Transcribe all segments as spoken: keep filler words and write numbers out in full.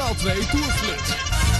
maal twee Tourflits.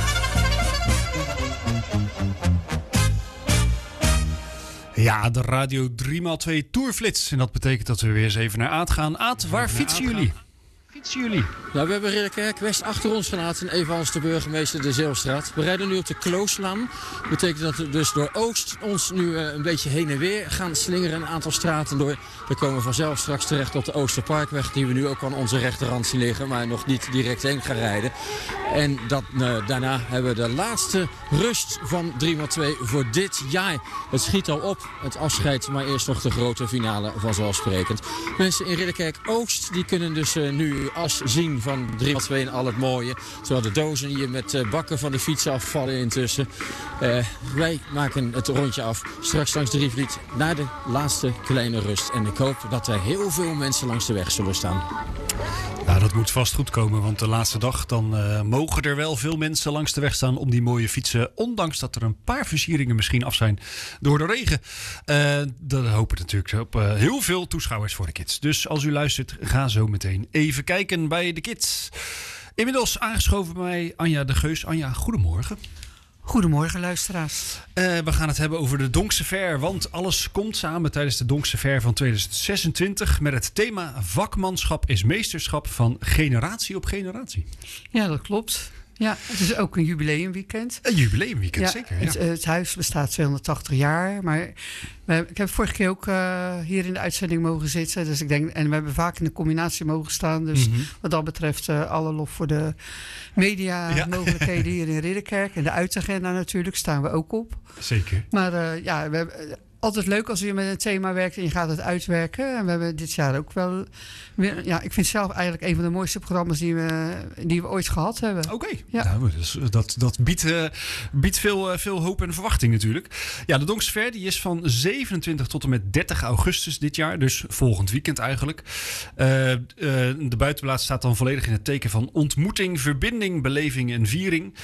Ja, de Radio drie maal twee Tourflits. En dat betekent dat we weer eens even naar Aad gaan. Aad, waar fietsen jullie? Fietsen jullie? Nou, we hebben Ridderkerk West achter ons gelaten. Even als de burgemeester de Zeelstraat. We rijden nu op de Klooslaan. Dat betekent dat we dus door Oost ons nu uh, een beetje heen en weer gaan slingeren. Een aantal straten door. We komen vanzelf straks terecht op de Oosterparkweg. Die we nu ook aan onze rechterhand zien liggen. Maar nog niet direct heen gaan rijden. En dat, uh, daarna hebben we de laatste rust van drie maal twee voor dit jaar. Het schiet al op. Het afscheid. Maar eerst nog de grote finale vanzelfsprekend. Mensen in Ridderkerk Oost die kunnen dus uh, nu as zien van drie maal twee en al het mooie. Terwijl de dozen hier met uh, bakken van de fietsen afvallen intussen. Uh, wij maken het rondje af. Straks langs de Drievliet naar de laatste kleine rust. En ik hoop dat er heel veel mensen langs de weg zullen staan. Nou, dat moet vast goed komen, want de laatste dag dan uh, mogen er wel veel mensen langs de weg staan om die mooie fietsen. Ondanks dat er een paar versieringen misschien af zijn door de regen. Uh, dan hopen we natuurlijk op uh, heel veel toeschouwers voor de kids. Dus als u luistert, ga zo meteen even kijken bij de kids. Inmiddels aangeschoven bij mij Anja de Geus. Anja, goedemorgen. Goedemorgen, luisteraars. Uh, we gaan het hebben over de Donkse Fair, want alles komt samen tijdens de Donkse Fair van tweeduizend zesentwintig met het thema vakmanschap is meesterschap van generatie op generatie. Ja, dat klopt. Ja, het is ook een jubileumweekend. Een jubileumweekend, ja, zeker. Ja. Het, het huis bestaat tweehonderdtachtig jaar, maar we, ik heb vorige keer ook uh, hier in de uitzending mogen zitten. Dus ik denk, en we hebben vaak in de combinatie mogen staan. Dus mm-hmm. wat dat betreft uh, alle lof voor de media ja. mogelijkheden hier in Ridderkerk. En de uitagenda natuurlijk staan we ook op. Zeker. Maar uh, ja, we hebben altijd leuk als je met een thema werkt en je gaat het uitwerken. En we hebben dit jaar ook wel weer, ja, ik vind zelf eigenlijk een van de mooiste programma's die we, die we ooit gehad hebben. Oké, okay. ja. nou, dus dat, dat biedt, uh, biedt veel, uh, veel hoop en verwachting natuurlijk. Ja, de Donkse Fair die is van zevenentwintig tot en met dertig augustus dit jaar. Dus volgend weekend eigenlijk. Uh, uh, de buitenplaats staat dan volledig in het teken van ontmoeting, verbinding, beleving en viering.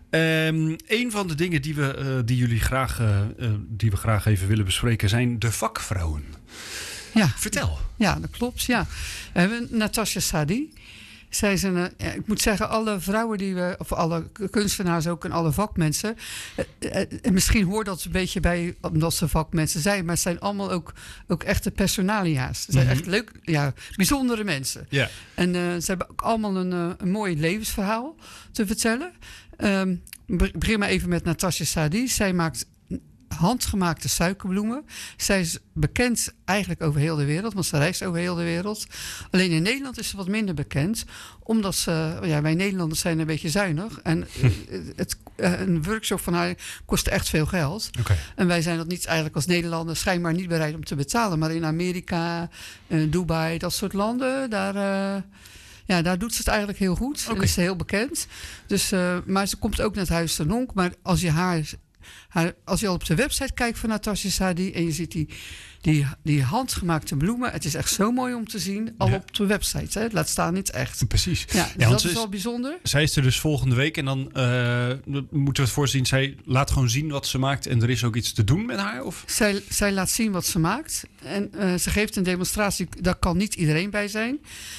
Um, een van de dingen die we, uh, die jullie graag, uh, uh, die we graag even willen bespreken zijn de vakvrouwen. Ja, vertel. Ja, dat klopt. Ja. We hebben Natasja Sadi. Zij zijn, uh, ja, ik moet zeggen, alle vrouwen die we, of alle kunstenaars ook en alle vakmensen. Uh, uh, misschien hoort dat een beetje bij, omdat ze vakmensen zijn, maar het zijn allemaal ook, ook echte personalia's. Ze zijn mm-hmm. echt leuk, ja, bijzondere mensen. Yeah. En uh, ze hebben ook allemaal een, uh, een mooi levensverhaal te vertellen. Um, begin maar even met Natasja Sadi. Zij maakt handgemaakte suikerbloemen. Zij is bekend eigenlijk over heel de wereld, want ze reist over heel de wereld. Alleen in Nederland is ze wat minder bekend, omdat ze, ja, wij Nederlanders zijn een beetje zuinig. En het, een workshop van haar kost echt veel geld. Okay. En wij zijn dat niet eigenlijk als Nederlanders schijnbaar niet bereid om te betalen. Maar in Amerika, Dubai, dat soort landen, daar... Uh, Ja, daar doet ze het eigenlijk heel goed. Okay. En is ze heel bekend. Dus, uh, maar ze komt ook naar het Huis ten Honk. Maar als je haar, haar... Als je al op de website kijkt van Natasja Sadi... en je ziet die, die, die handgemaakte bloemen... het is echt zo mooi om te zien. Al ja. op de website. Hè? Laat staan niet echt. Precies. Ja, dus ja, dat is, is wel bijzonder. Zij is er dus volgende week. En dan uh, moeten we het voorzien. Zij laat gewoon zien wat ze maakt. En er is ook iets te doen met haar? Of? Zij, zij laat zien wat ze maakt. En uh, ze geeft een demonstratie. Daar kan niet iedereen bij zijn.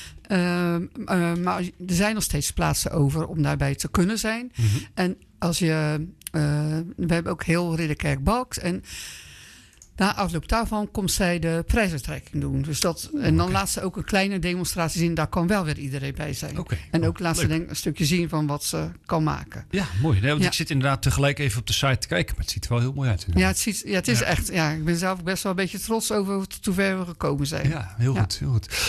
Uh, uh, maar er zijn nog steeds plaatsen over om daarbij te kunnen zijn. Mm-hmm. En als je... Uh, we hebben ook heel Ridderkerk Balks. En na afloop daarvan komt zij de prijsuitreiking doen. Dus dat, en dan okay. laat ze ook een kleine demonstratie zien. Daar kan wel weer iedereen bij zijn. Okay. En ook laat ze denk, een stukje zien van wat ze kan maken. Ja, mooi. Nee, want ja. ik zit inderdaad tegelijk even op de site te kijken. Maar het ziet er wel heel mooi uit. Ja, het, ziet, ja, het is ja. echt... Ja, ik ben zelf best wel een beetje trots over hoe ver we gekomen zijn. Ja, heel ja. goed. Heel goed.